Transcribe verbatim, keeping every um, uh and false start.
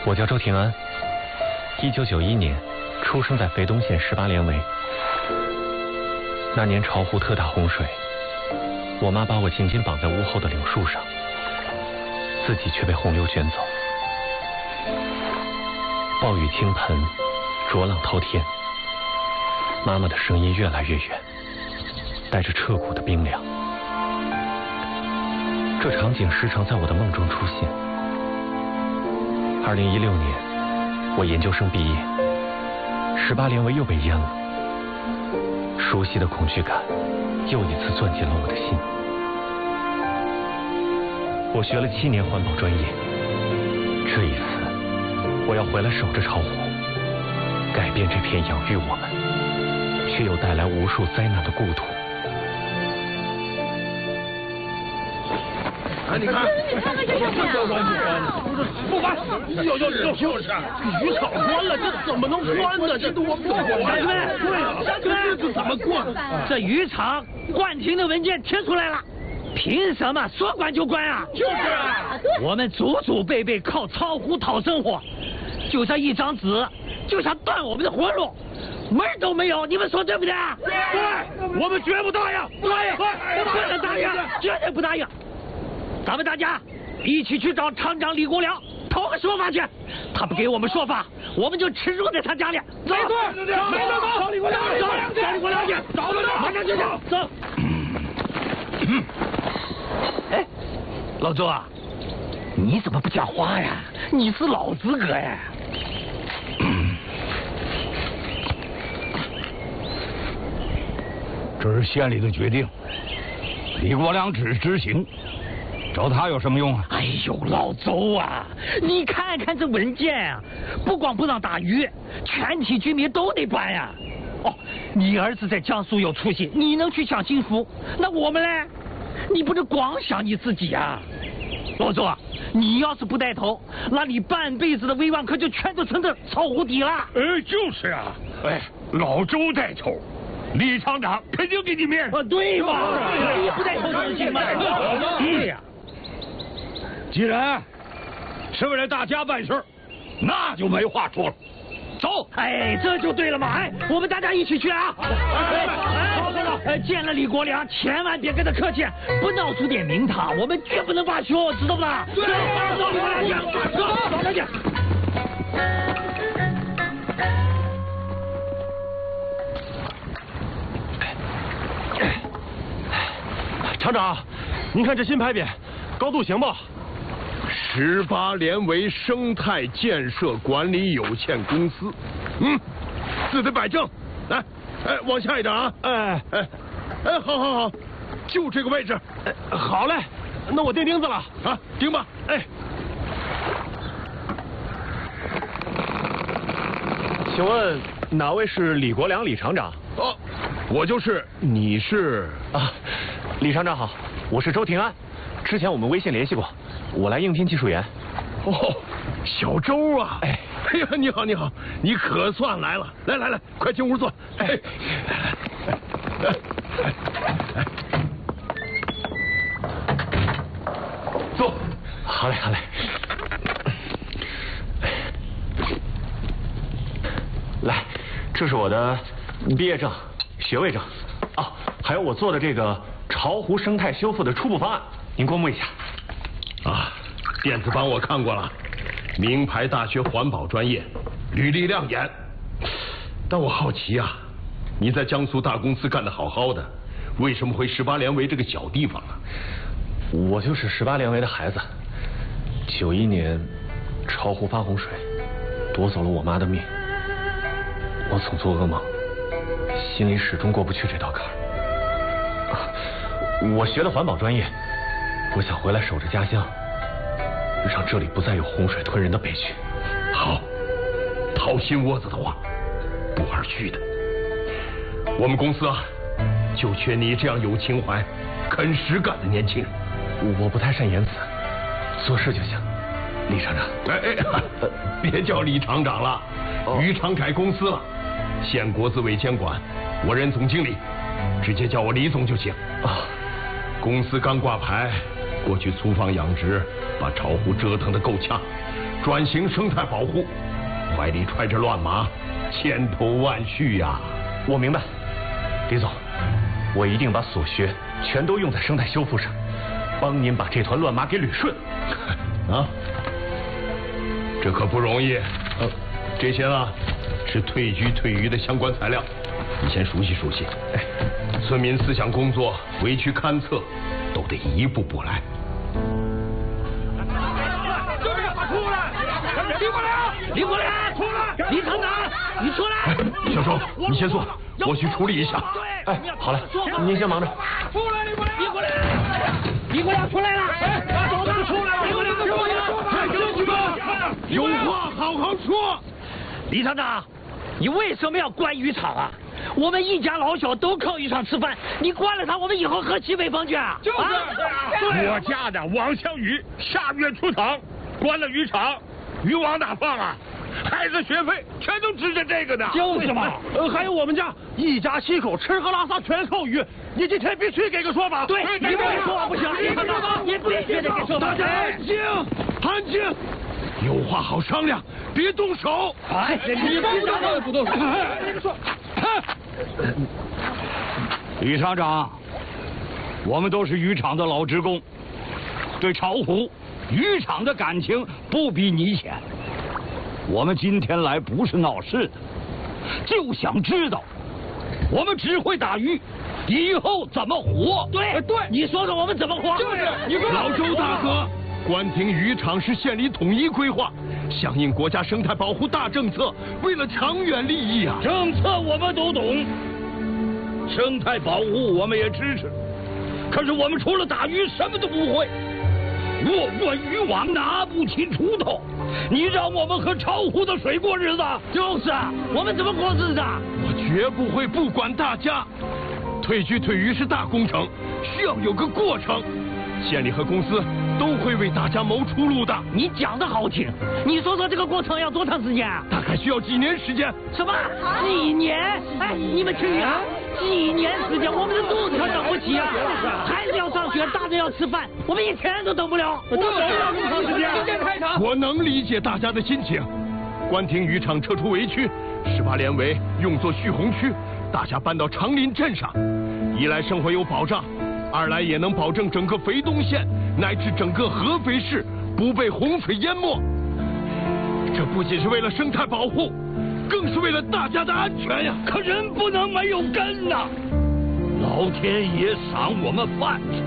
我叫周廷安，一九九一年出生在肥东县十八连围。那年巢湖特大洪水，我妈把我紧紧绑在屋后的柳树上，自己却被洪流卷走。暴雨倾盆，浊浪滔天，妈妈的声音越来越远，带着彻骨的冰凉。这场景时常在我的梦中出现。二零一六年，我研究生毕业，十八连围又被淹了，熟悉的恐惧感又一次攥紧了我的心。我学了七年环保专业，这一次我要回来守着巢湖，改变这片养育我们却又带来无数灾难的故土。 哎，你看， 你看看这上面啊！ 不管，要要要就是，渔场关了，这怎么能关呢？这都我们怎么关？对啊，这这怎么关？ 这渔场关停的文件贴出来了，凭什么说关就关啊？ 就是啊， 我们祖祖辈辈靠巢湖讨生活，就这一张纸就想断我们的活路，门都没有，你们说对不对？ 对，我们绝不答应， 不答应，不能答应，绝对不答应。咱们大家一起去找厂长李国良讨个说法去，他不给我们说法，我们就吃住在他家里。 没错，没错，找李国良， 走，找李国良去， 找到他， 马上就走。走。哎，老周啊，你怎么不讲话呀？你是老资格呀。 这是县里的决定，李国良只是执行。找他有什么用啊？ 哎呦，老周啊，你看看这文件啊，不光不让打鱼，全体居民都得关呀。哦，你儿子在江苏有出息，你能去享清福，那我们呢？你不能光想你自己啊。老周啊，你要是不带头，那你半辈子的威望可就全都成这巢湖底了。 哎，就是啊，哎，老周带头，李厂长肯定给你面子。 啊，对嘛，你不带头就行嘛。对呀。 既然是为了大家办事，那就没话说了。走， 哎，这就对了嘛！哎，我们大家一起去啊！哎， 走走走！ 哎，见了李国良，千万别跟他客气，不闹出点名堂，我们绝不能罢休，知道不啦？ 对， 走，李国良去，走，走他去。 厂长，您看这新牌匾，高度行不？ 十八连围生态建设管理有限公司，嗯，字得摆正，来，哎，往下一点啊， 哎哎，哎，好好好，就这个位置， 哎，好嘞，那我钉钉子了啊，钉吧， 哎。请问哪位是李国良李厂长？ 哦，我就是，你是啊，李厂长好，我是周廷安，之前我们微信联系过。我来应聘技术员。 哦，小周啊！哎，哎呀，你好，你好，你可算来了！来来来，快进屋坐。哎，来来来，坐。 好嘞，好嘞。来，这是我的毕业证、学位证，啊，还有我做的这个巢湖生态修复的初步方案，您过目一下。 啊，电子版我看过了，名牌大学环保专业，履历亮眼。但我好奇啊，你在江苏大公司干得好好的，为什么回十八连围这个小地方啊？ 我就是十八连围的孩子。九一年，巢湖发洪水，夺走了我妈的命。我总做噩梦，心里始终过不去这道坎儿。啊，我学的环保专业。我想回来守着家乡，让这里不再有洪水吞人的悲剧。 好，掏心窝子的话，不二去的。我们公司啊，就缺你这样有情怀、肯实干的年轻人。 我不太善言辞，做事就行。李厂长， 哎哎，别叫李厂长了，渔场改公司了，县国资委监管，我任总经理，直接叫我李总就行。 啊， 公司刚挂牌。 过去粗放养殖，把巢湖折腾得够呛，转型生态保护，怀里揣着乱麻，千头万绪呀！ 我明白，李总，我一定把所学全都用在生态修复上，帮您把这团乱麻给捋顺。 啊，这可不容易。呃，这些呢是退居退渔的相关材料，你先熟悉熟悉。哎，村民思想工作、围区勘测，都得一步步来。 这边出来！李国良， 李国良，出来！李厂长，你出来！ 哎，小周，你先坐，我去处理一下。 哎，好嘞，您先忙着。 出来，李国良！ 李国良，李国良出来了！ 哎，走吧，出来！李国良，出来！快休息吧，有话好好说。 李厂长，你为什么要关渔场啊？我们一家老小都靠渔场吃饭，你关了它，我们以后喝西北风去啊？ 就是， 我家的王小雨下月出场，关了渔场，渔网哪放啊？孩子学费全都指着这个呢。 就是嘛。 呃，还有我们家一家七口吃喝拉撒全靠鱼，你今天必须给个说法。 对，你不说话不行，李厂长，你必须得给说法。 大家安静，安静，有话好商量，别动手。 哎，你不知道不动手。 说， 李厂长，我们都是渔场的老职工，对巢湖、渔场的感情不比你浅。我们今天来不是闹事的，就想知道我们只会打鱼，以后怎么活？ 对对，你说说我们怎么活？ 就是你老周大哥，关亭渔场是县里统一规划，响应国家生态保护大政策，为了长远利益啊！ 政策我们都懂，生态保护我们也支持，可是我们除了打鱼什么都不会。握握渔网拿不起锄头，你让我们喝巢湖的水过日子？ 就是啊，我们怎么过日子啊？ 我绝不会不管大家。退居退渔是大工程，需要有个过程。县里和公司都会为大家谋出路的。 你讲的好听，你说说这个过程要多长时间啊？ 大概需要几年时间。 什么？几年？哎，你们去啊！几年时间，我们的肚子可等不起啊！孩子要上学，大人要吃饭，我们一天都等不了。 我等不了这么长时间，时间太长。 我能理解大家的心情。关亭渔场撤出围区，十八连围用作蓄洪区，大家搬到长林镇上，一来生活有保障，二来也能保证整个肥东县乃至整个合肥市不被洪水淹没。这不仅是为了生态保护，更是为了大家的安全呀！ 可人不能没有根呐、啊！老天爷赏我们饭吃，